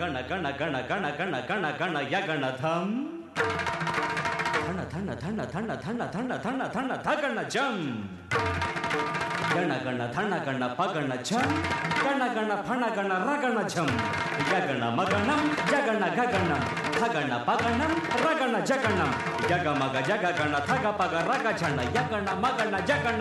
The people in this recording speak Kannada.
ಗಣ ಗಣ ಗಣ ಗಣ ಗಣ ಗಣ ಗಣ ಯಗಣ ಧಂ ಧಣ ಧಣ ಧಣ ಧಣ ಧಣ ಧಣ ಧಣ ಧಣ ಧಗಣ ಜಂ ಗಣ ಗಣ ಧಣ ಗಣ ಪಗಣ ಝಂ ಗಣ ಗಣ ಫಣ ಗಣ ರಗಣ ಝಂ ಯಗಣ ಮಗಣಂ ಜಗಣ ಗಗಣಂ ಥಗಣ ಪಗಣಂ ರಗಣ ಜಗಣಂ ಯಗ ಮಗ ಜಗ ಗಣ ಥಗ ಪಗ ರಗ ಝಣ ಯಗಣ ಮಗಣ ಜಗಣ